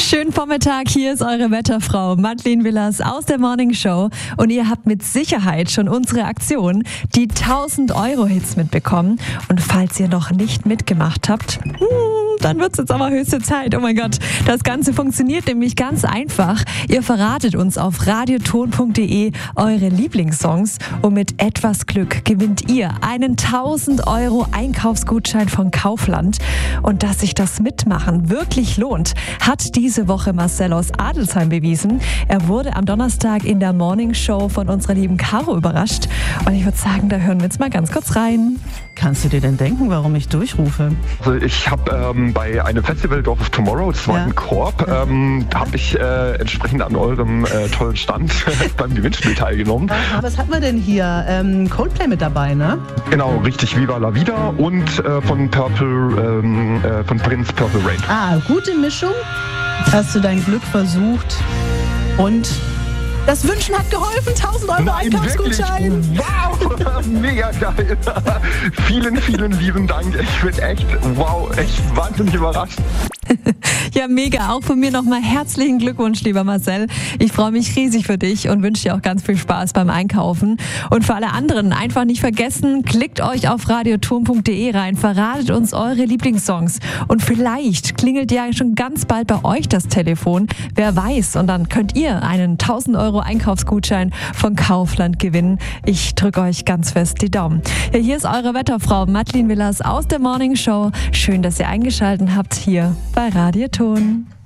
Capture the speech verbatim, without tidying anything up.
Schönen Vormittag, hier ist eure Wetterfrau Madeleine Willers aus der Morning Show und ihr habt mit Sicherheit schon unsere Aktion, die tausend Euro Hits mitbekommen, und falls ihr noch nicht mitgemacht habt, hmm, dann wird es jetzt aber höchste Zeit. Oh mein Gott, das Ganze funktioniert nämlich ganz einfach. Ihr verratet uns auf radioton punkt de eure Lieblingssongs und mit etwas Glück gewinnt ihr einen tausend Euro Einkaufsgutschein von Kaufland. Und dass sich das Mitmachen wirklich lohnt, hat diese Woche Marcel aus Adelsheim bewiesen. Er wurde am Donnerstag in der Morning Show von unserer lieben Caro überrascht. Und ich würde sagen, da hören wir jetzt mal ganz kurz rein. Kannst du dir denn denken, warum ich durchrufe? Also ich habe ähm, bei einem Festival Dorf of Tomorrow, das war Ja. in Korb, ähm, da habe ich äh, entsprechend an eurem äh, tollen Stand beim Gewinnspiel teilgenommen. Aha, was hat man denn hier? Ähm, Coldplay mit dabei, ne? Genau, richtig, Viva la Vida und äh, von Purple, ähm, äh, von Prince Purple Rain. Ah, gute Mischung. Hast du dein Glück versucht und das Wünschen hat geholfen. tausend Euro Einkaufsgutschein. Wirklich? Wow, mega geil. Vielen, vielen lieben Dank. Ich bin echt, wow, echt wahnsinnig überrascht. Ja, mega. Auch von mir nochmal herzlichen Glückwunsch, lieber Marcel. Ich freue mich riesig für dich und wünsche dir auch ganz viel Spaß beim Einkaufen. Und für alle anderen einfach nicht vergessen, klickt euch auf radioton punkt de rein, verratet uns eure Lieblingssongs. Und vielleicht klingelt ja schon ganz bald bei euch das Telefon. Wer weiß. Und dann könnt ihr einen tausend Euro Einkaufsgutschein von Kaufland gewinnen. Ich drücke euch ganz fest die Daumen. Ja, hier ist eure Wetterfrau Madeleine Willers aus der Morning Show. Schön, dass ihr eingeschaltet habt hier bei Radioton.